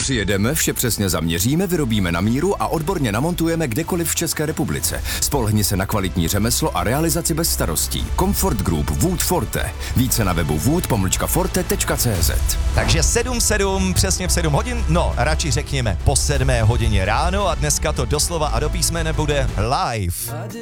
Přijedeme, vše přesně zaměříme, vyrobíme na míru a odborně namontujeme kdekoliv v České republice. Spolehni se na kvalitní řemeslo a realizaci bez starostí. Comfort Group Wood Forte. Více na webu wood-forte.cz. Takže 7:07, přesně v 7 hodin, no radši řekněme po 7 hodině ráno a dneska to doslova a do písmene bude live.